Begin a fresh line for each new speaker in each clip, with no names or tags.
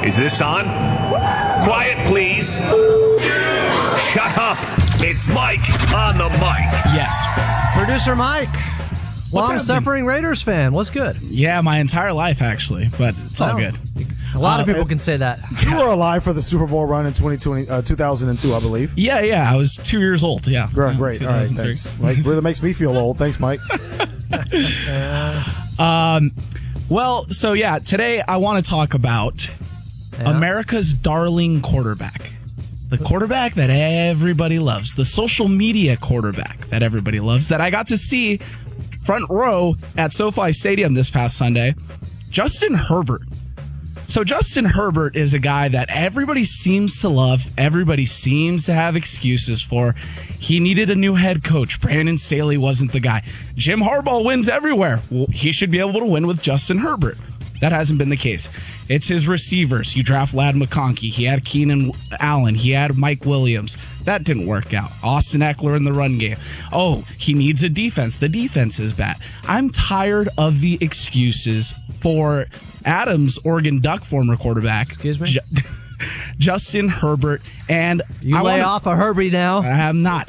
Is this on? Quiet, please. Shut up. It's Mike on the mic.
Yes.
Producer Mike. Long-suffering Raiders fan. What's good?
Yeah, my entire life, actually, but it's all good.
A lot of people can say that.
You were alive for the Super Bowl run in 2002, I believe.
Yeah. I was 2 years old, yeah.
Great. All right, thanks. Mike really makes me feel old. Thanks, Mike.
Today I want to talk about America's darling quarterback. The quarterback that everybody loves. The social media quarterback that everybody loves. That I got to see front row at SoFi Stadium this past Sunday. Justin Herbert. So Justin Herbert is a guy that everybody seems to love. Everybody seems to have excuses for. He needed a new head coach. Brandon Staley wasn't the guy. Jim Harbaugh wins everywhere. Well, he should be able to win with Justin Herbert. That hasn't been the case. It's his receivers. You draft Ladd McConkey. He had Keenan Allen. He had Mike Williams. That didn't work out. Austin Eckler in the run game. Oh, he needs a defense. The defense is bad. I'm tired of the excuses for Adams, Oregon Duck former quarterback.
Excuse me?
Justin Herbert. And
you lay off a Herbie now.
I'm not.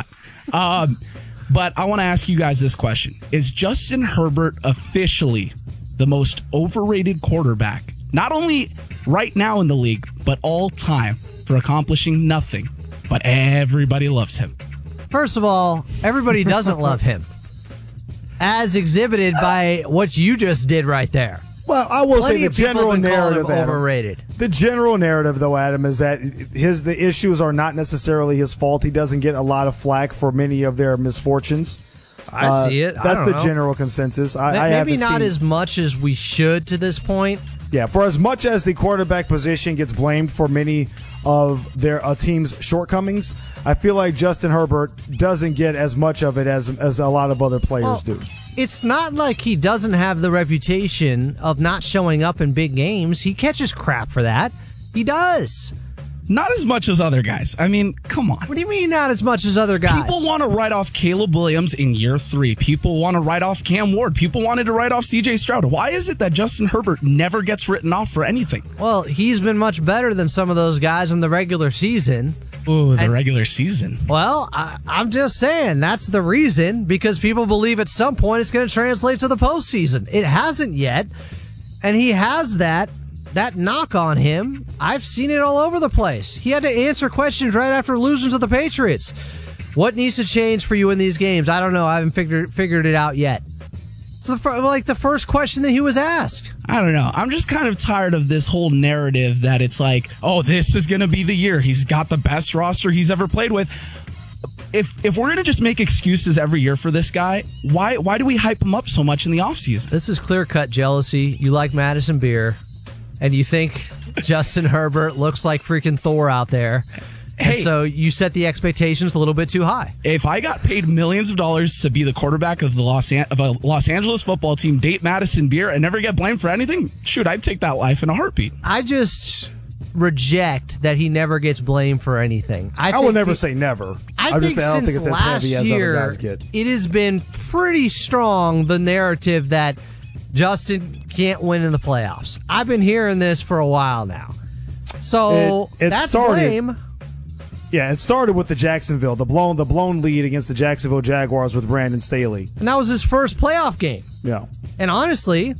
But I want to ask you guys this question. Is Justin Herbert officially the most overrated quarterback, not only right now in the league, but all time, for accomplishing nothing, but everybody loves him?
First of all, everybody doesn't love him, as exhibited by what you just did right there.
Well, I will say the
of people
general
have been calling
narrative,
him
Adam,
overrated.
The general narrative, though, Adam, is that the issues are not necessarily his fault. He doesn't get a lot of flack for many of their misfortunes.
I see it.
That's the general consensus.
Maybe not as much as we should to this point.
Yeah, for as much as the quarterback position gets blamed for many of their team's shortcomings, I feel like Justin Herbert doesn't get as much of it as a lot of other players do.
It's not like he doesn't have the reputation of not showing up in big games. He catches crap for that. He does.
Not as much as other guys. I mean, come on.
What do you mean not as much as other guys?
People want to write off Caleb Williams in year 3. People want to write off Cam Ward. People wanted to write off C.J. Stroud. Why is it that Justin Herbert never gets written off for anything?
Well, he's been much better than some of those guys in the regular season.
Ooh, regular season.
Well, I'm just saying that's the reason, because people believe at some point it's going to translate to the postseason. It hasn't yet, and he has that knock on him. I've seen it all over the place. He had to answer questions right after losing to the Patriots. What needs to change for you in these games? I don't know. I haven't figured it out yet. It's the first question that he was asked.
I don't know. I'm just kind of tired of this whole narrative that it's like, oh, this is going to be the year. He's got the best roster he's ever played with. If we're going to just make excuses every year for this guy, why do we hype him up so much in the offseason?
This is clear-cut jealousy. You like Madison Beer, and you think Justin Herbert looks like freaking Thor out there. And so you set the expectations a little bit too high.
If I got paid millions of dollars to be the quarterback of a Los Angeles football team, date Madison Beer, and never get blamed for anything, shoot, I'd take that life in a heartbeat.
I just reject that he never gets blamed for anything.
I will never say never.
I don't think it's as heavy as other guys get. It has been pretty strong, the narrative that Justin can't win in the playoffs. I've been hearing this for a while now. So that's blame.
Yeah, it started with the Jacksonville, the blown lead against the Jacksonville Jaguars with Brandon Staley.
And that was his first playoff game.
Yeah.
And honestly,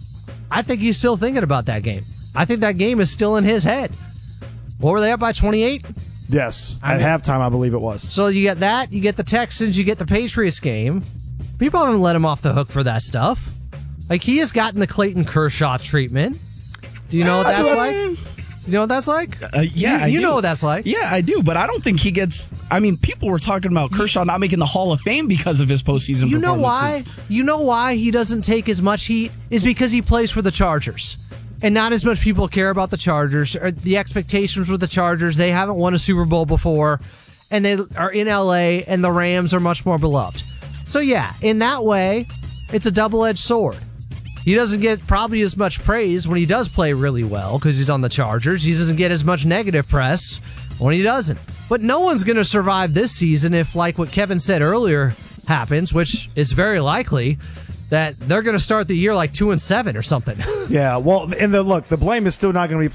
I think he's still thinking about that game. I think that game is still in his head. What were they up by, 28?
Yes. At halftime, I believe it was.
So you get that, you get the Texans, you get the Patriots game. People haven't let him off the hook for that stuff. Like, he has gotten the Clayton Kershaw treatment. Do you know what that's like? You know what that's like?
Yeah,
you know what that's like.
Yeah, I do, but I don't think he gets... I mean, people were talking about Kershaw not making the Hall of Fame because of his postseason performances.
You know why? You know why he doesn't take as much heat? Is because he plays for the Chargers. And not as much people care about the Chargers, or the expectations with the Chargers. They haven't won a Super Bowl before, and they are in L.A., and the Rams are much more beloved. So yeah, in that way, it's a double-edged sword. He doesn't get probably as much praise when he does play really well because he's on the Chargers. He doesn't get as much negative press when he doesn't. But no one's going to survive this season if, like what Kevin said earlier, happens, which is very likely, that they're going to start the year like 2-7 or something.
Yeah, well, and the blame is still not going to be